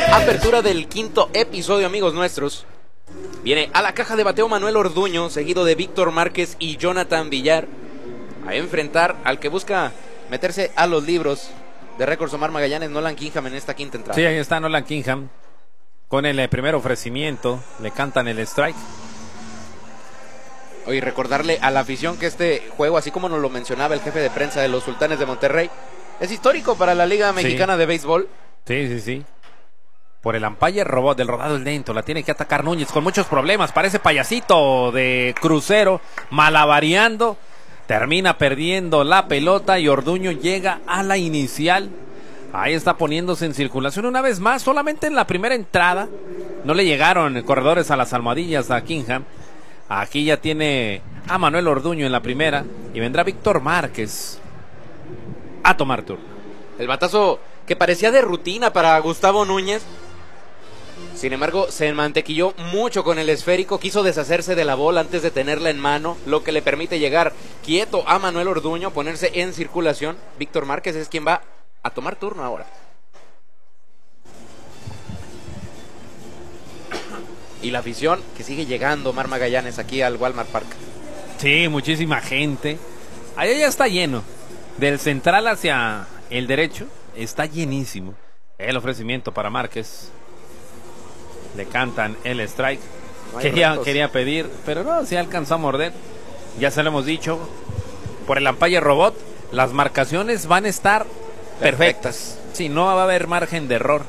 Apertura del quinto episodio, amigos nuestros. Viene a la caja de bateo Manuel Orduño, seguido de Víctor Márquez y Jonathan Villar, a enfrentar al que busca meterse a los libros de récords Omar Magallanes, Nolan Kingham, en esta quinta entrada. Sí, ahí está Nolan Kingham con el primer ofrecimiento. Le cantan el strike. Oye, recordarle a la afición que este juego, así como nos lo mencionaba el jefe de prensa de los Sultanes de Monterrey, es histórico para la Liga Mexicana de Béisbol. Sí. Por el umpire robot del rodado el lento, la tiene que atacar Núñez con muchos problemas. Parece payasito de crucero, malabareando. Termina perdiendo la pelota y Orduño llega a la inicial. Ahí está poniéndose en circulación una vez más. Solamente en la primera entrada no le llegaron corredores a las almohadillas a Kingham. Aquí ya tiene a Manuel Orduño en la primera y vendrá Víctor Márquez a tomar turno. El batazo que parecía de rutina para Gustavo Núñez. Sin embargo, se mantequilló mucho con el esférico, quiso deshacerse de la bola antes de tenerla en mano, lo que le permite llegar quieto a Manuel Orduño, ponerse en circulación. Víctor Márquez es quien va a tomar turno ahora. Y la afición que sigue llegando, Omar Magallanes, aquí al Walmart Park. Sí, muchísima gente. Allá ya está lleno. Del central hacia el derecho está llenísimo. El ofrecimiento para Márquez. Le cantan el strike. No quería pedir, pero no, se alcanzó a morder. Ya se lo hemos dicho. Por el umpire robot, las marcaciones van a estar perfectas. Sí, no va a haber margen de error.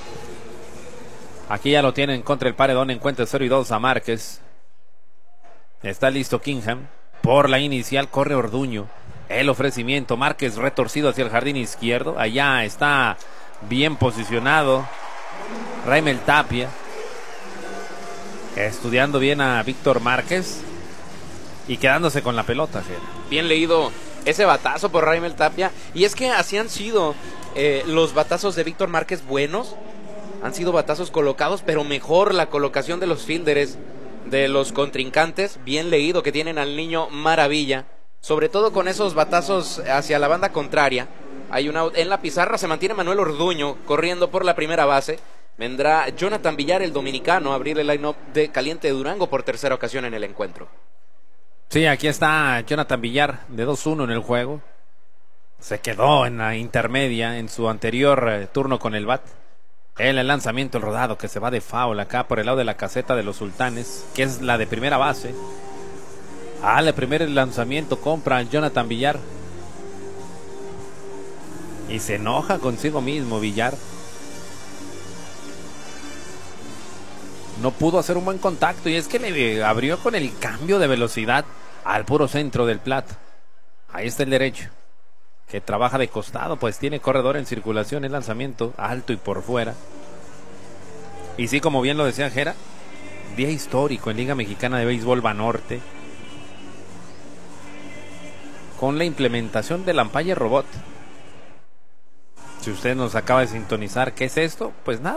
Aquí ya lo tienen contra el paredón. Encuentra 0-2 a Márquez. Está listo Kingham. Por la inicial corre Orduño. El ofrecimiento. Márquez retorcido hacia el jardín izquierdo. Allá está bien posicionado Raimel Tapia, estudiando bien a Víctor Márquez y quedándose con la pelota. Bien leído ese batazo por Raimel Tapia. Y es que así han sido los batazos de Víctor Márquez buenos. Han sido batazos colocados, pero mejor la colocación de los fielders, de los contrincantes. Bien leído que tienen al niño maravilla. Sobre todo con esos batazos hacia la banda contraria. Hay un out en la pizarra, se mantiene Manuel Orduño corriendo por la primera base. Vendrá Jonathan Villar, el dominicano, a abrir el line-up de Caliente de Durango por tercera ocasión en el encuentro. Sí, aquí está Jonathan Villar de 2-1 en el juego. Se quedó en la intermedia en su anterior turno con el bat. El lanzamiento, el rodado que se va de foul acá por el lado de la caseta de los Sultanes, que es la de primera base. El primer lanzamiento compra Jonathan Villar. Y se enoja consigo mismo Villar. No pudo hacer un buen contacto y es que le abrió con el cambio de velocidad al puro centro del plato. Ahí está el derecho, que trabaja de costado, pues tiene corredor en circulación. El lanzamiento alto y por fuera. Y sí, como bien lo decía Jera, día histórico en Liga Mexicana de Béisbol Banorte, con la implementación del umpire robot. Si usted nos acaba de sintonizar, ¿qué es esto? Pues nada.